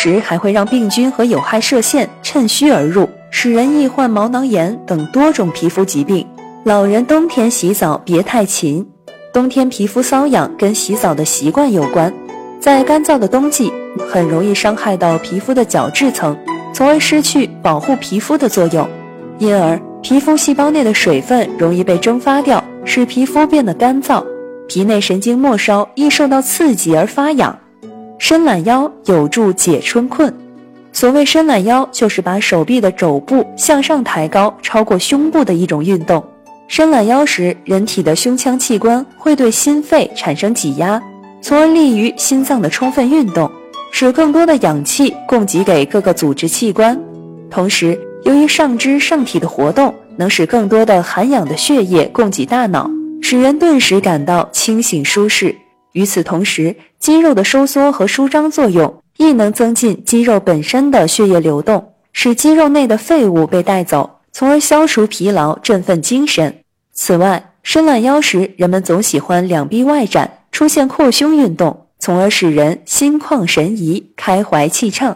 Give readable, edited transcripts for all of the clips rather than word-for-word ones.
时还会让病菌和有害射线趁虚而入，使人易患毛囊炎等多种皮肤疾病。老人冬天洗澡别太勤，冬天皮肤瘙痒跟洗澡的习惯有关，在干燥的冬季很容易伤害到皮肤的角质层，从而失去保护皮肤的作用，因而皮肤细胞内的水分容易被蒸发掉，使皮肤变得干燥，皮内神经末梢易受到刺激而发痒。伸懒腰有助解春困。所谓伸懒腰，就是把手臂的肘部向上抬高超过胸部的一种运动。伸懒腰时，人体的胸腔器官会对心肺产生挤压，从而利于心脏的充分运动，使更多的氧气供给给各个组织器官。同时，由于上肢上体的活动能使更多的含氧的血液供给大脑，使人顿时感到清醒舒适。与此同时，肌肉的收缩和舒张作用亦能增进肌肉本身的血液流动，使肌肉内的废物被带走，从而消除疲劳，振奋精神。此外，伸懒腰时，人们总喜欢两臂外展，出现扩胸运动，从而使人心旷神怡，开怀气畅。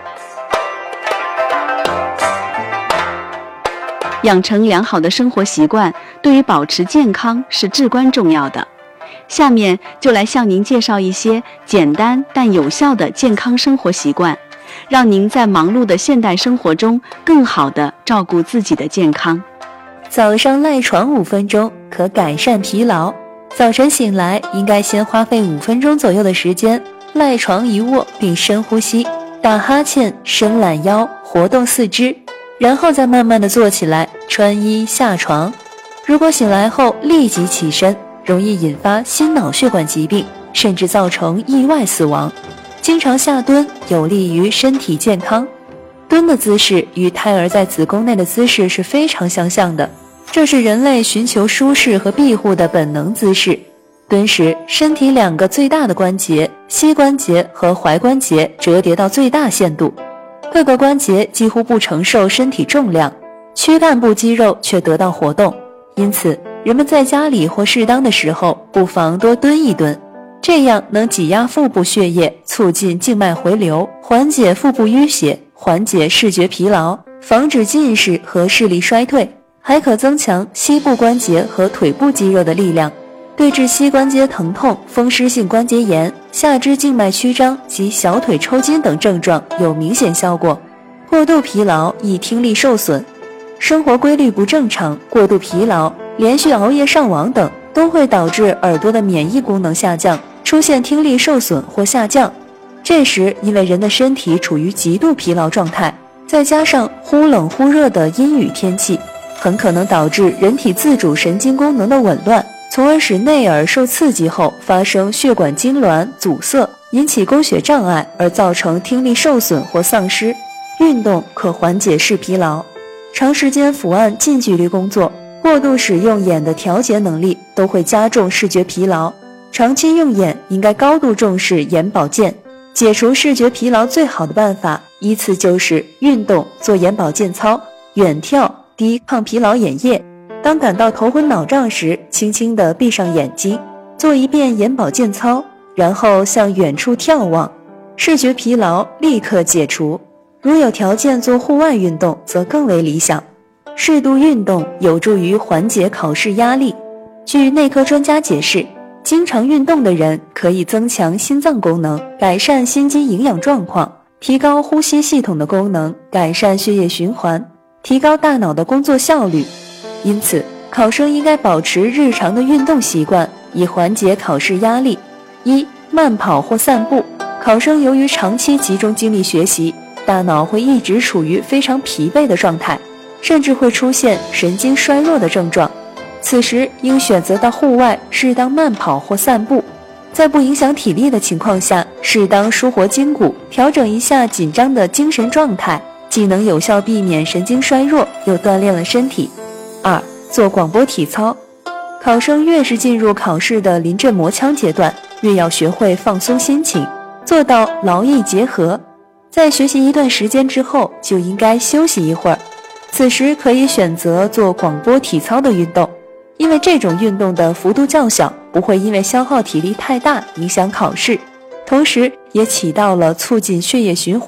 养成良好的生活习惯，对于保持健康是至关重要的。下面就来向您介绍一些简单但有效的健康生活习惯，让您在忙碌的现代生活中更好地照顾自己的健康。 早上赖床5分钟可改善疲劳。早晨醒来应该先花费5分钟左右的时间赖床一卧，并深呼吸，打哈欠，伸懒腰，活动四肢，然后再慢慢地坐起来，穿衣下床。如果醒来后立即起身，容易引发心脑血管疾病，甚至造成意外死亡。经常下蹲有利于身体健康。蹲的姿势与胎儿在子宫内的姿势是非常相像的，这是人类寻求舒适和庇护的本能姿势。蹲时，身体2个最大的关节，膝关节和踝关节折叠到最大限度，各个关节几乎不承受身体重量，躯干部肌肉却得到活动。因此，人们在家里或适当的时候不妨多蹲一蹲，这样能挤压腹部血液，促进静脉回流，缓解腹部淤血，缓解视觉疲劳，防止近视和视力衰退，还可增强膝部关节和腿部肌肉的力量，对治膝关节疼痛、风湿性关节炎、下肢静脉曲张及小腿抽筋等症状有明显效果。过度疲劳易听力受损，生活规律不正常、过度疲劳、连续熬夜上网等都会导致耳朵的免疫功能下降，出现听力受损或下降。这时，因为人的身体处于极度疲劳状态，再加上忽冷忽热的阴雨天气，很可能导致人体自主神经功能的紊乱，从而使内耳受刺激后发生血管痉挛、阻塞，引起供血障碍，而造成听力受损或丧失。运动可缓解视疲劳。长时间伏案近距离工作，过度使用眼的调节能力都会加重视觉疲劳。长期用眼应该高度重视眼保健。解除视觉疲劳最好的办法依次就是运动、做眼保健操、远眺、滴抗疲劳眼液。当感到头昏脑胀时，轻轻地闭上眼睛，做一遍眼保健操，然后向远处眺望，视觉疲劳立刻解除。如有条件做户外运动则更为理想。适度运动有助于缓解考试压力。据内科专家解释，经常运动的人可以增强心脏功能，改善心肌营养状况，提高呼吸系统的功能，改善血液循环，提高大脑的工作效率。因此，考生应该保持日常的运动习惯，以缓解考试压力。1. 慢跑或散步。考生由于长期集中精力学习，大脑会一直处于非常疲惫的状态，甚至会出现神经衰弱的症状。此时应选择到户外适当慢跑或散步，在不影响体力的情况下，适当舒活筋骨，调整一下紧张的精神状态，既能有效避免神经衰弱，又锻炼了身体。2. 做广播体操。考生越是进入考试的临阵磨枪阶段，越要学会放松心情，做到劳逸结合。在学习一段时间之后，就应该休息一会儿，此时可以选择做广播体操的运动，因为这种运动的幅度较小，不会因为消耗体力太大影响考试，同时也起到了促进血液循环